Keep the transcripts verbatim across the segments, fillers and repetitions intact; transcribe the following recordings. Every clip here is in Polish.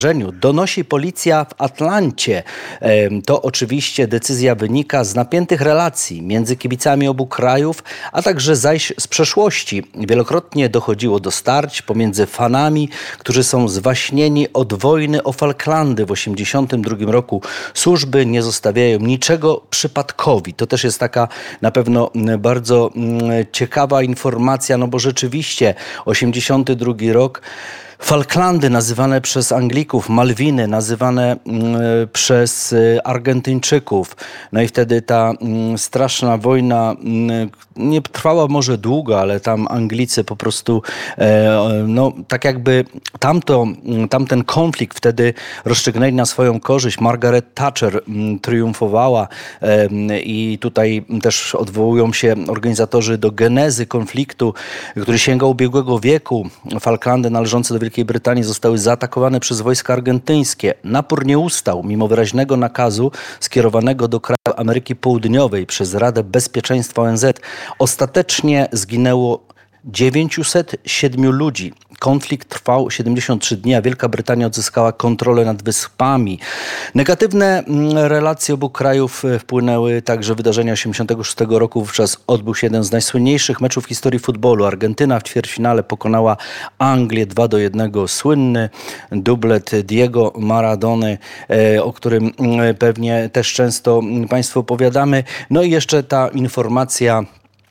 Donosi policja w Atlancie. To oczywiście decyzja wynika z napiętych relacji między kibicami obu krajów, a także zaś z przeszłości. Wielokrotnie dochodziło do starć pomiędzy fanami, którzy są zwaśnieni od wojny o Falklandy w osiemdziesiątym drugim roku. Służby nie zostawiają niczego przypadkowi. To też jest taka na pewno bardzo ciekawa informacja, no bo rzeczywiście osiemdziesiąty drugi rok, Falklandy nazywane przez Anglików, Malwiny nazywane y, przez y, Argentyńczyków. No i wtedy ta y, straszna wojna y, nie trwała może długo, ale tam Anglicy po prostu, y, no tak jakby tamto, y, tamten konflikt wtedy rozstrzygnęli na swoją korzyść. Margaret Thatcher y, triumfowała y, i tutaj też odwołują się organizatorzy do genezy konfliktu, który sięgał ubiegłego wieku. Falklandy należące do Wielkiej Brytanii zostały zaatakowane przez wojska argentyńskie. Napór nie ustał, mimo wyraźnego nakazu skierowanego do kraju Ameryki Południowej przez Radę Bezpieczeństwa O N Z. Ostatecznie zginęło dziewięćset siedmiu ludzi. Konflikt trwał siedemdziesiąt trzy dni, a Wielka Brytania odzyskała kontrolę nad wyspami. Negatywne relacje obu krajów wpłynęły także wydarzenia osiemdziesiątego szóstego roku. Wówczas odbył się jeden z najsłynniejszych meczów w historii futbolu. Argentyna w ćwierćfinale pokonała Anglię dwa do jednego. Słynny dublet Diego Maradony, o którym pewnie też często Państwu opowiadamy. No i jeszcze ta informacja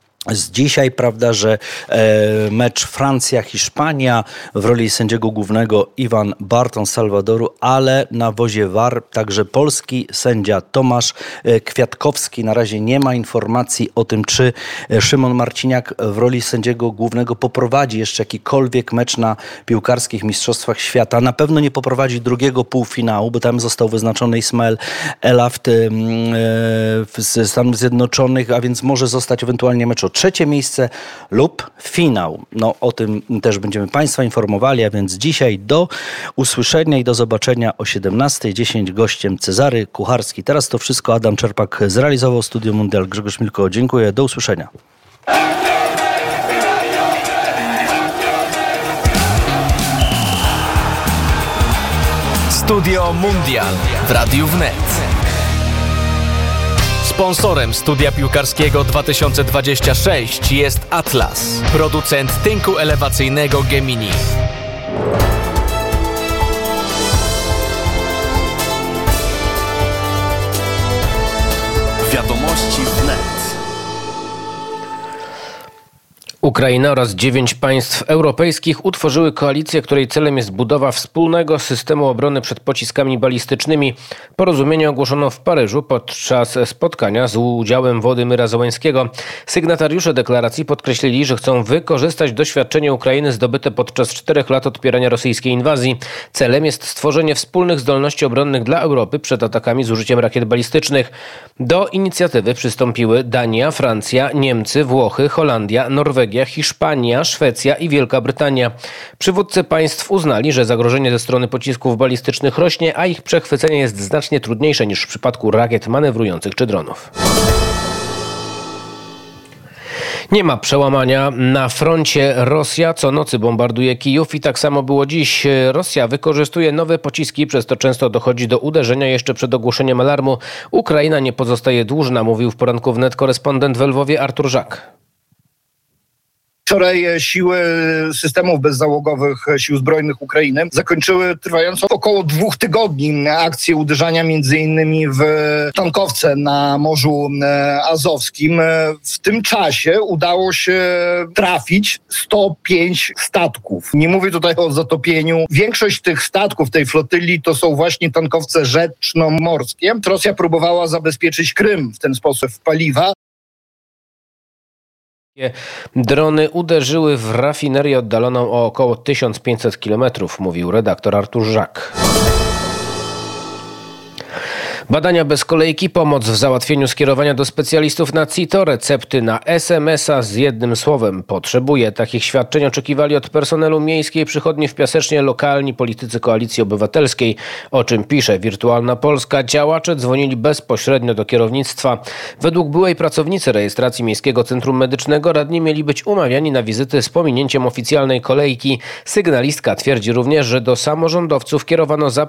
z dzisiaj, prawda, że e, mecz Francja-Hiszpania, w roli sędziego głównego Iwan Barton z Salwadoru, ale na wozie V A R także polski sędzia Tomasz e, Kwiatkowski. Na razie nie ma informacji o tym, czy e, Szymon Marciniak w roli sędziego głównego poprowadzi jeszcze jakikolwiek mecz na piłkarskich mistrzostwach świata. Na pewno nie poprowadzi drugiego półfinału, bo tam został wyznaczony Ismael Elaft e, ze Stanów Zjednoczonych, a więc może zostać ewentualnie mecz o trzecie miejsce lub finał. No o tym też będziemy Państwa informowali, a więc dzisiaj do usłyszenia i do zobaczenia o siedemnastej dziesięć. Gościem Cezary Kucharski. Teraz to wszystko Adam Czerpak zrealizował. Studio Mundial Grzegorz Milko. Dziękuję. Do usłyszenia. Studio Mundial w Radiu Wnet. Sponsorem Studia Piłkarskiego dwa tysiące dwudziestego szóstego jest Atlas, producent tynku elewacyjnego Gemini. Wiadomości wnet. Ukraina oraz dziewięć państw europejskich utworzyły koalicję, której celem jest budowa wspólnego systemu obrony przed pociskami balistycznymi. Porozumienie ogłoszono w Paryżu podczas spotkania z udziałem Wołodymyra Zełenskiego. Sygnatariusze deklaracji podkreślili, że chcą wykorzystać doświadczenie Ukrainy zdobyte podczas czterech lat odpierania rosyjskiej inwazji. Celem jest stworzenie wspólnych zdolności obronnych dla Europy przed atakami z użyciem rakiet balistycznych. Do inicjatywy przystąpiły Dania, Francja, Niemcy, Włochy, Holandia, Norwegia, Hiszpania, Szwecja i Wielka Brytania. Przywódcy państw uznali, że zagrożenie ze strony pocisków balistycznych rośnie, a ich przechwycenie jest znacznie trudniejsze niż w przypadku rakiet manewrujących czy dronów. Nie ma przełamania na froncie. Rosja co nocy bombarduje Kijów i tak samo było dziś. Rosja wykorzystuje nowe pociski, przez to często dochodzi do uderzenia jeszcze przed ogłoszeniem alarmu. Ukraina nie pozostaje dłużna, mówił w poranku wnet korespondent w Lwowie Artur Żak. Wczoraj siły systemów bezzałogowych Sił Zbrojnych Ukrainy zakończyły trwającą około dwóch tygodni akcję uderzania między innymi w tankowce na Morzu Azowskim. W tym czasie udało się trafić sto pięć statków. Nie mówię tutaj o zatopieniu. Większość tych statków tej flotyli to są właśnie tankowce rzecznomorskie. Rosja próbowała zabezpieczyć Krym w ten sposób paliwa. Drony uderzyły w rafinerię oddaloną o około tysiąc pięćset kilometrów, mówił redaktor Artur Żak. Badania bez kolejki, pomoc w załatwieniu skierowania do specjalistów na C I T O, recepty na es em es a z jednym słowem potrzebuje. Takich świadczeń oczekiwali od personelu miejskiej przychodni w Piasecznie lokalni politycy Koalicji Obywatelskiej. O czym pisze Wirtualna Polska, działacze dzwonili bezpośrednio do kierownictwa. Według byłej pracownicy rejestracji Miejskiego Centrum Medycznego radni mieli być umawiani na wizyty z pominięciem oficjalnej kolejki. Sygnalistka twierdzi również, że do samorządowców kierowano